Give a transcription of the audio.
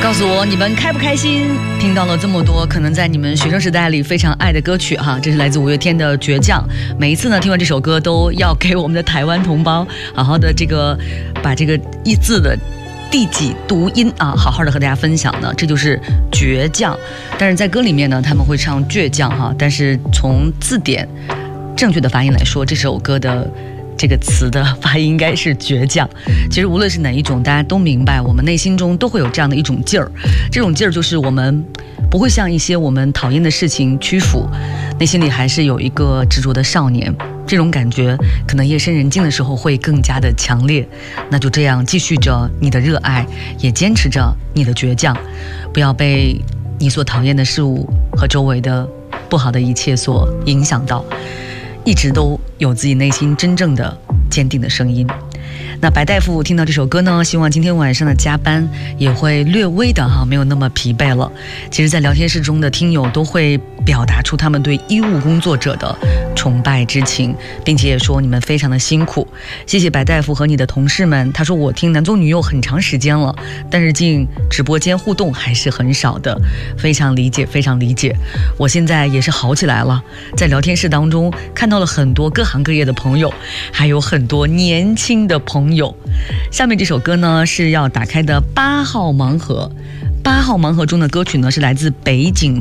告诉我你们开不开心？听到了这么多可能在你们学生时代里非常爱的歌曲哈，这是来自五月天的《倔强》。每一次呢听完这首歌，都要给我们的台湾同胞好好的把这个一字的第几读音啊，好好的和大家分享呢。这就是倔强，但是在歌里面呢他们会唱倔强哈，但是从字典正确的发音来说，这首歌的这个词的发音应该是倔强。其实无论是哪一种，大家都明白，我们内心中都会有这样的一种劲儿。这种劲儿就是我们不会向一些我们讨厌的事情屈服，内心里还是有一个执着的少年。这种感觉可能夜深人静的时候会更加的强烈。那就这样继续着你的热爱，也坚持着你的倔强，不要被你所讨厌的事物和周围的不好的一切所影响到，一直都有自己内心真正的坚定的声音。那白大夫听到这首歌呢，希望今天晚上的加班也会略微的没有那么疲惫了。其实在聊天室中的听友都会表达出他们对医务工作者的崇拜之情，并且也说你们非常的辛苦。谢谢白大夫和你的同事们。他说我听男左女右很长时间了，但是进直播间互动还是很少的，非常理解非常理解。我现在也是好起来了，在聊天室当中看到了很多各行各业的朋友，还有很多年轻的朋友。下面这首歌呢是要打开的8号盲盒，8号盲盒中的歌曲呢是来自北景